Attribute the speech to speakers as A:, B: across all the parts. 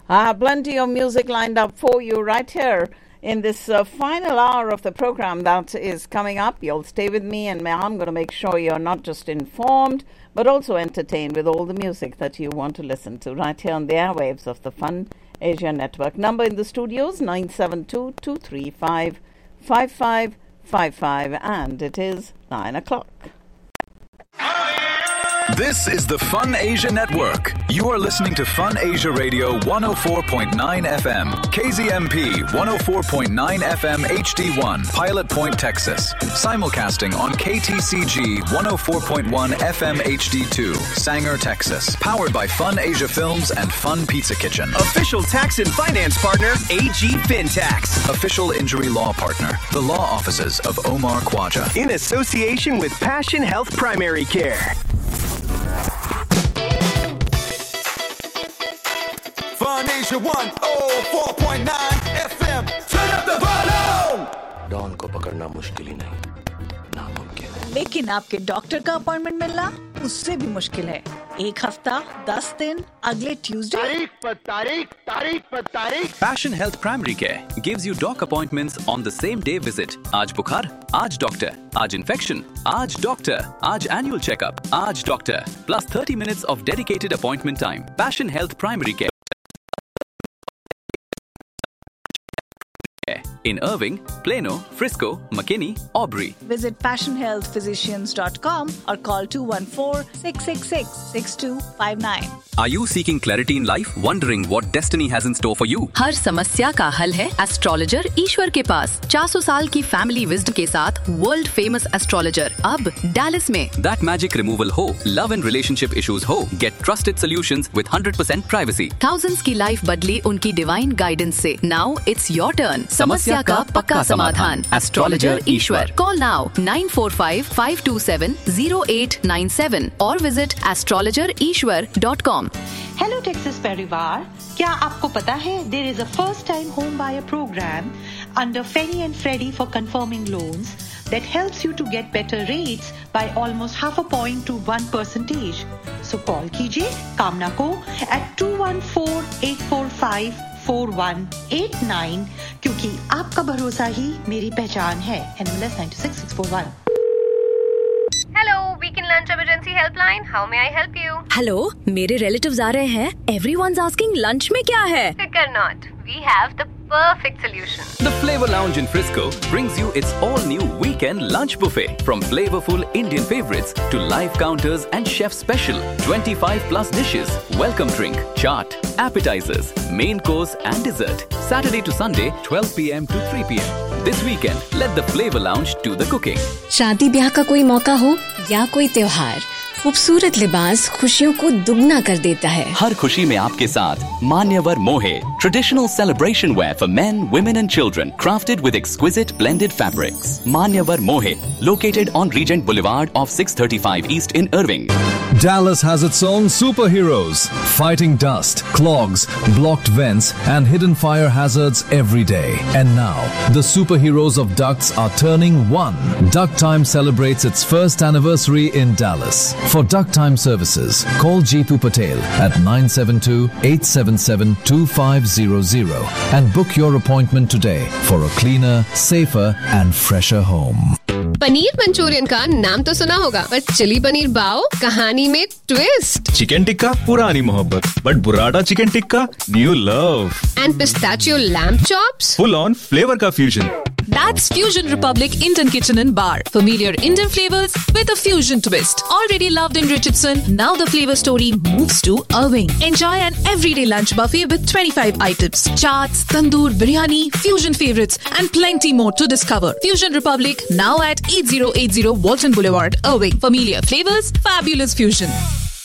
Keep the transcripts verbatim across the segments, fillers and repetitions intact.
A: Uh, plenty of music lined up for you right here in this uh, final hour of the program that is coming up. You'll stay with me, and I'm going to make sure you're not just informed, but also entertained with all the music that you want to listen to right here on the airwaves of the Fun Asia Network. Number in the studios, nine seven two, two three five, five five five five, and it is nine o'clock.
B: This is the Fun Asia Network. You are listening to Fun Asia Radio one oh four point nine F M, K Z M P one oh four point nine F M H D one, Pilot Point, Texas. Simulcasting on K T C G one oh four point one F M H D two, Sanger, Texas. Powered by Fun Asia Films and Fun Pizza Kitchen.
C: Official tax and finance partner, A G FinTax.
B: Official injury law partner, the law offices of Omar Khwaja.
C: In association with Passion Health Primary Care.
D: Fun Asia one oh four point nine F M. Turn up the volume.
E: Don को पकड़ना मुश्किल ही नहीं, नामुमकिन है।
F: लेकिन आपके doctor का appointment मिलना उससे भी मुश्किल है। एक हफ्ता, दस दिन, अगले ट्यूसडे।
G: तारीख पर तारीख, तारीख पर तारीख।
H: Passion Health Primary Care gives you doc appointments on the same day visit. आज बुखार, आज डॉक्टर, आज infection, आज डॉक्टर, आज annual checkup, आज doctor, plus thirty minutes of dedicated appointment time. Passion Health Primary Care. In Irving, Plano, Frisco, McKinney, Aubrey.
F: Visit passion health physicians dot com or call two one four, six six six, six two five nine.
H: Are you seeking clarity in life? Wondering what destiny has in store for you?
I: हर समस्या का हल है astrologer ईश्वर के पास। चार सौ साल की family wisdom के साथ वर्ल्ड फेमस एस्ट्रोलॉजर अब डैलस में।
H: That magic removal हो, love and relationship issues हो, get trusted solutions with one hundred percent privacy.
I: Thousands की लाइफ बदली उनकी डिवाइन गाइडेंस से। Now it's your turn. समस्या का पक्का समाधान। एस्ट्रोलॉजर ईश्वर। Call now nine four five, five two seven, zero eight nine seven और visit astrologer ishwar dot com.
J: Hello Texas परिवार, क्या आपको पता है there is a first time home buyer program under Fannie and Freddie for confirming loans that helps you to get better rates by almost half a point to one percentage. So call कीजिए कामना को at two one four, eight four five, four one eight nine क्योंकि आपका भरोसा ही मेरी पहचान है. N M L S nine two six six four one.
K: Hello, Weekend Lunch Emergency Helpline. How may I help you?
I: Hello, मेरे relatives आ रहे हैं. Everyone's asking lunch में क्या है?
K: Fear not. We have the perfect solution.
H: The Flavor Lounge in Frisco brings you its all-new weekend lunch buffet. From flavorful Indian favorites to live counters and chef special twenty-five plus dishes, welcome drink, chaat, appetizers, main course and dessert. Saturday to Sunday, twelve p m to three p m. This weekend, let the Flavor Lounge do the cooking.
L: शादी ब्याह का कोई मौका हो या कोई त्योहार, खूबसूरत लिबास खुशियों को दुगना कर देता है।
H: हर खुशी में आपके साथ मान्यवर मोहे, traditional celebration wear for men, women and children, crafted with exquisite blended fabrics. Manyavar Mohe, located on Regent Boulevard off six thirty-five East in Irving.
M: Dallas has its own superheroes, fighting dust, clogs, blocked vents and hidden fire hazards every day. And now, the superheroes of ducts are turning one. Duct Time celebrates its first anniversary in Dallas. For Duct Time services, call Jeetu Patel at nine seven two, eight seven seven, two five zero zero and book your appointment today for a cleaner, safer and fresher home.
N: Paneer Manchurian का नाम तो सुना होगा, पर chilli paneer बाओ कहानी में twist.
O: Chicken tikka पुरानी मोहब्बत, but बुराडा chicken tikka new love.
N: And pistachio lamb chops,
O: full on flavour का fusion.
P: That's Fusion Republic Indian Kitchen and Bar. Familiar Indian flavors with a fusion twist. Already loved in Richardson, now the flavor story moves to Irving. Enjoy an everyday lunch buffet with twenty-five items. Chaats, tandoor, biryani, fusion favorites and plenty more to discover. Fusion Republic now at eighty eighty Walton Boulevard, Irving. Familiar flavors, fabulous fusion.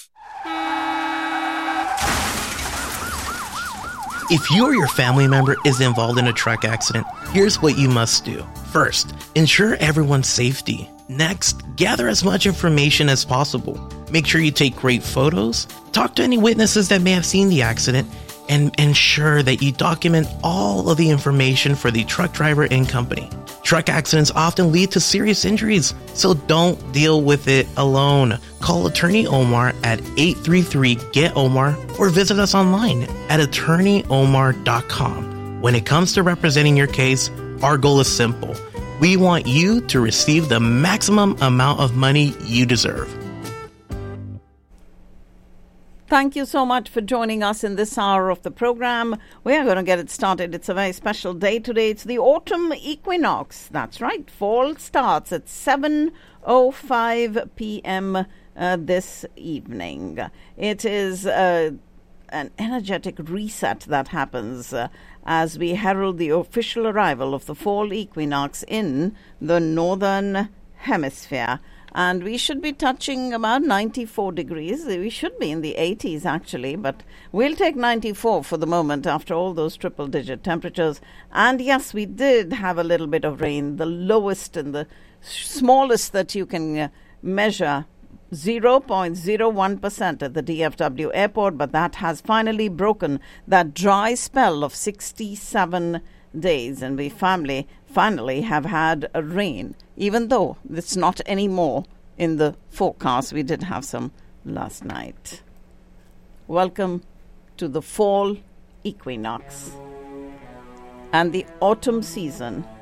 E: If you or your family member is involved in a truck accident, here's what you must do. First, ensure everyone's safety. Next, gather as much information as possible. Make sure you take great photos, talk to any witnesses that may have seen the accident, and ensure that you document all of the information for the truck driver and company. Truck accidents often lead to serious injuries, so don't deal with it alone. Call Attorney Omar at eight three three, G E T Omar or visit us online at attorney omar dot com. When it comes to representing your case, our goal is simple. We want you to receive the maximum amount of money you deserve.
A: Thank you so much for joining us in this hour of the program. We are going to get it started. It's a very special day today. It's the autumn equinox. That's right. Fall starts at seven oh five p.m. Uh, this evening. It is uh, an energetic reset that happens uh, as we herald the official arrival of the fall equinox in the northern hemisphere. And we should be touching about ninety-four degrees. We should be in the eighties, actually, but we'll take ninety-four for the moment after all those triple-digit temperatures. And yes, we did have a little bit of rain, the lowest and the smallest that you can uh, measure, zero point zero one percent at the D F W airport, but that has finally broken that dry spell of sixty-seven days, and we finally, finally have had a rain, even though it's not anymore in the forecast. We did have some last night. Welcome to the fall equinox and the autumn season